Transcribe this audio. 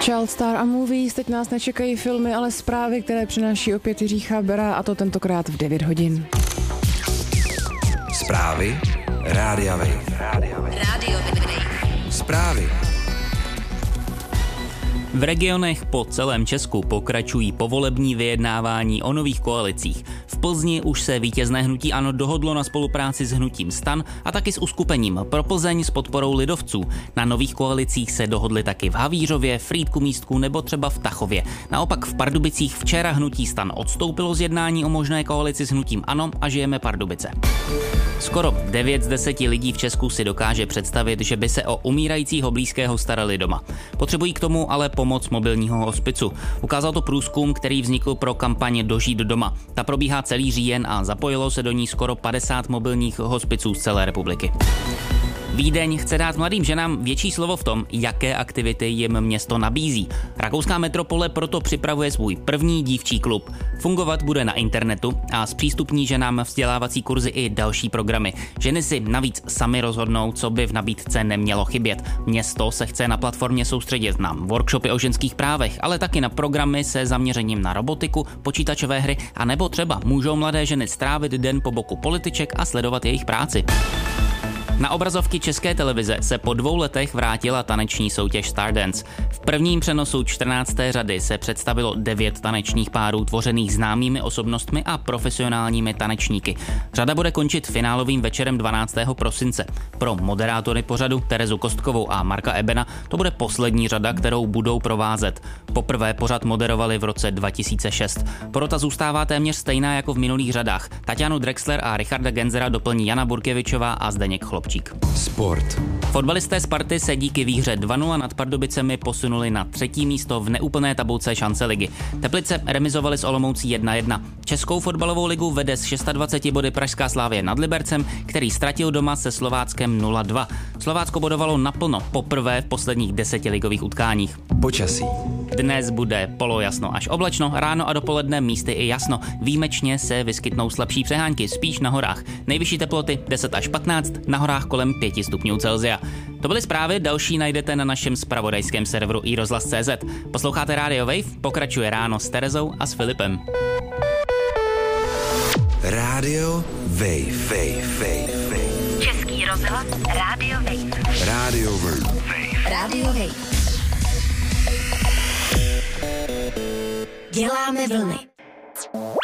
Child Star a Movies, teď nás nečekají filmy, ale zprávy, které přináší opět Jiří Chábera, a to tentokrát v 9 hodin. Zprávy Rádia Wave. Zprávy. V regionech po celém Česku pokračují povolební vyjednávání o nových koalicích. V Plzni už se vítězné hnutí ANO dohodlo na spolupráci s hnutím STAN a taky s uskupením Pro Plzeň s podporou lidovců. Na nových koalicích se dohodli taky v Havířově, Frýdku-Místku nebo třeba v Tachově. Naopak v Pardubicích včera hnutí STAN odstoupilo z jednání o možné koalici s hnutím ANO a Žijeme Pardubice. Skoro 9 z 10 lidí v Česku si dokáže představit, že by se o umírajícího blízkého starali doma. Potřebují k tomu ale pomoc mobilního hospicu. Ukázal to průzkum, který vznikl pro kampaně Dožít doma. Ta probíhá celý říjen a zapojilo se do ní skoro 50 mobilních hospiců z celé republiky. Vídeň chce dát mladým ženám větší slovo v tom, jaké aktivity jim město nabízí. Rakouská metropole proto připravuje svůj první dívčí klub. Fungovat bude na internetu a zpřístupní ženám vzdělávací kurzy i další programy. Ženy si navíc sami rozhodnou, co by v nabídce nemělo chybět. Město se chce na platformě soustředit na workshopy o ženských právech, ale taky na programy se zaměřením na robotiku, počítačové hry a nebo třeba můžou mladé ženy strávit den po boku političek a sledovat jejich práci. Na obrazovky České televize se po 2 letech vrátila taneční soutěž Stardance. V prvním přenosu 14. řady se představilo 9 tanečních párů tvořených známými osobnostmi a profesionálními tanečníky. Řada bude končit finálovým večerem 12. prosince. Pro moderátory pořadu Terezu Kostkovou a Marka Ebena to bude poslední řada, kterou budou provázet. Poprvé pořad moderovali v roce 2006. Porota zůstává téměř stejná jako v minulých řadách. Tatianu Drexler a Richarda Genzera doplní Jana Burkevičová a Zdeněk Chlopčík. Sport. Fotbalisté Sparty se díky výhře 2-0 nad Pardubicemi posunuli na 3. místo v neúplné tabulce šance ligy. Teplice remizovali s Olomoucí 1-1. Českou fotbalovou ligu vede s 26 body pražská Slavie nad Libercem, který ztratil doma se Slováckem 0-2. Slovácko bodovalo naplno poprvé v posledních 10 ligových utkáních. Počasí. Dnes bude polojasno až oblačno, ráno a dopoledne místy i jasno. Výjimečně se vyskytnou slabší přehánky, spíš na horách. Nejvyšší teploty 10 až 15, na horách kolem 5 stupňů Celsia. To byly zprávy, další najdete na našem zpravodajském serveru iRozhlas.cz. Posloucháte Radio Wave, pokračuje ráno s Terezou a s Filipem. Radio Wave. Český rozhlas Radio Wave. Radio Wave. Radio Wave. Děláme vlny.